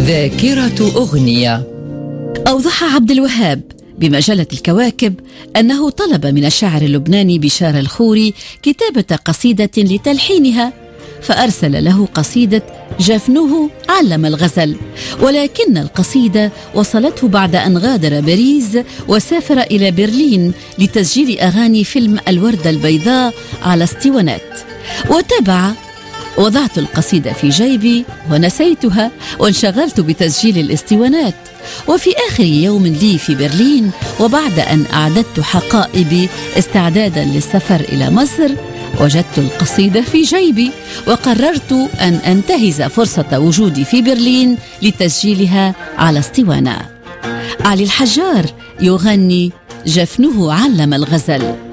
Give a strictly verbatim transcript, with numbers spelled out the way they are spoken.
ذاكرة أغنية. أوضح عبد الوهاب بمجلة الكواكب أنه طلب من الشاعر اللبناني بشار الخوري كتابة قصيدة لتلحينها، فأرسل له قصيدة جفنه علم الغزل، ولكن القصيدة وصلته بعد أن غادر باريس وسافر إلى برلين لتسجيل أغاني فيلم الوردة البيضاء على اسطوانات. وتابع: وضعت القصيدة في جيبي ونسيتها وانشغلت بتسجيل الاسطوانات، وفي آخر يوم لي في برلين وبعد أن أعددت حقائبي استعدادا للسفر إلى مصر وجدت القصيدة في جيبي، وقررت أن أنتهز فرصة وجودي في برلين لتسجيلها على اسطوانة. علي الحجار يغني جفنه علم الغزل.